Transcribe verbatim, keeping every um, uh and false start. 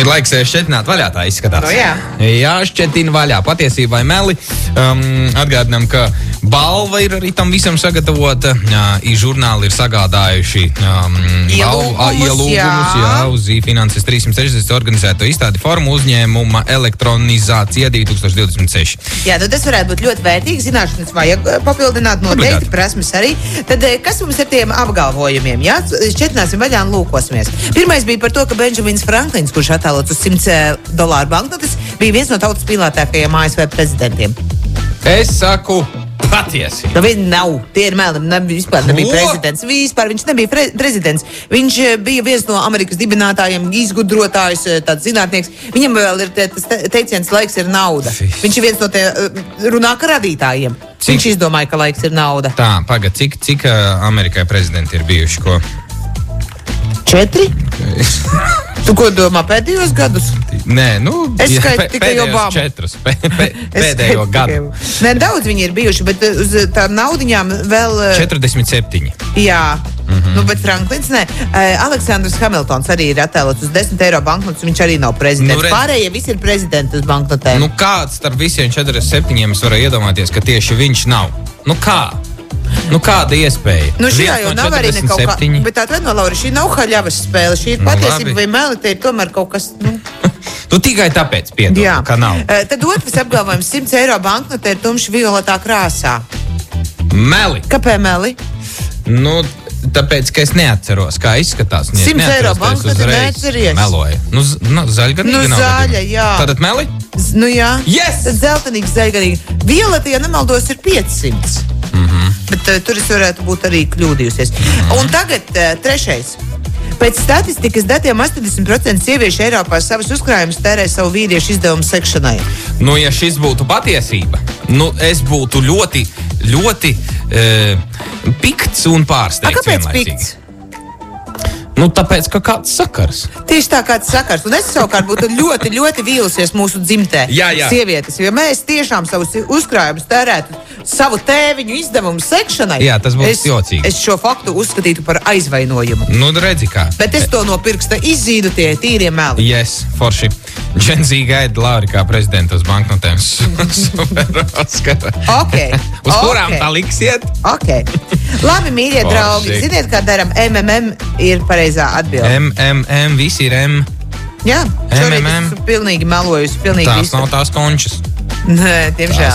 Ir laiks šķetināt vaļā, tā izskatās. No jā. Jā, šķetina vaļā. Patiesība vai meli. Um, atgādinām, ka balva ir arī tam visam sagatavota. I-žurnāli ir sagādājuši um, ielūgumus, ielūgumus jā. Jā, uz I-Finanses trīsimt sešdesmit organizēto izstādi formu uzņēmuma elektronizācija divi tūkstoši divdesmit seši. Jā, nu tas varētu būt ļoti vērtīgi. Zināšanas vajag papildināt noteikti, Obligāti. Prasmes arī. Tad kas mums ar tiem apgalvojumiem? Jā, šķetināsim vaļā un lūkosimies. Pirmais bija par to, ka Benjamins Franklins, kurš attēlots uz simts dolāru banknotes, bija viens no tautas mīlētākajiem A S V prezidentiem. Es saku patiesi. Nu, viņi nav. Tie ir meli. Ne, vispār nebija Ko? prezidents. Vispār viņš nebija pre prezidents. Viņš bija viens no Amerikas dibinātājiem, izgudrotājs, tāds zinātnieks. Viņam vēl ir te, tas te, teiciens, laiks ir nauda. Fis. Viņš ir viens no tie runā kā radītājiem. Cik? Viņš izdomāja, ka laiks ir nauda. Tā, pagad, cik, cik uh, Amerikai prezidenti ir bijuši, ko? Četri? Tu ko domā pēdējos gadus? Nē, nu, Es skaitu pē- tikai pēdējos Obamu. četrus, pē, pē, Es pēdējo skaitu gadu. tikai- Nē, daudz viņi ir bijuši, bet uh, uz tām naudiņām vēl... uh, četrdesmit septiņi. Jā, mm-hmm. Nu, bet Franklins ne. Uh, Aleksandrs Hamiltons arī ir attēlots uz desmit eiro banknotes, viņš arī nav prezidents. Nu, redz. Pārējie visi ir prezidenti uz banknotēm. Nu, kāds starp visiem četrdesmit septiņiem es varēju iedomāties, ka tieši viņš nav? Nu, kā? Nu, kāda iespēja? Nu, šajā Viens jau no nav arī ne kaut kā, četrdesmit septiņi. bet tā tad no Laura, šī nav haļavas spēle, šī ir Nu, patiesība labi. vai meli, te ir tomēr kaut kas, nu, Tu tikai tāpēc piedod, jā. ka nav. Uh, tad otrs apgalvojums, simts eiro banknote ir tumši violetā krāsā. Meli. Kāpēc meli? Nu, tāpēc, ka es neatceros, kā izskatās. Es simts eiro neatceros, ka es banknote uzreiz neatceries. Meloju. Nu, z- nu zaļganīgi Nu, nav zaļa, gadījumā. jā. Tātad meli? Z- Nu jā. Yes! Tad zeltenīgs, zaļganīgi. Violeta, ja nemaldos, ir piecsimt. Mhm. Bet uh, tur es varētu būt arī kļūdījusies. Mm-hmm. Un tagad uh, trešais. Pēc statistikas datiem astoņdesmit procenti sieviešu Eiropā savus uzkrājumus tērē savu vīriešu izdevumu sekšanai. Nu, ja šis būtu patiesība, nu, es būtu ļoti, ļoti e, pikts un A, pārsteigts. kāpēc vienlaicīgi. pikts? Nu, tāpēc, ka kāds sakars. Tieši tā kāds sakars. Un es savukārt būtu ļoti, ļoti vīlusies mūsu dzimtē. Jā, jā. Sievietes, jo mēs tiešām savus uzkrājumus tērētu savu tēviņu izdevumu sekšanai. Jā, tas būtu es, jocīgi. Es šo faktu uzskatītu par aizvainojumu. Nu, redzi kā. Bet es to no pirksta izzīdu, tie tīrie meli. Yes, forši. Dženzī gaida Lauri kā prezidenta uz banknotēm. Super Oskara. Ok, Uz kurām ok. tā liksiet? Okay. Labi, mīļie Forši. draugi, ziniet, kā daram M M M ir pareizā atbilde. M, M, M, visi ir M. Jā, šorīt M M M. esmu pilnīgi melojusi, pilnīgi Tās visu. nav tās končas. Nē, diemžēl.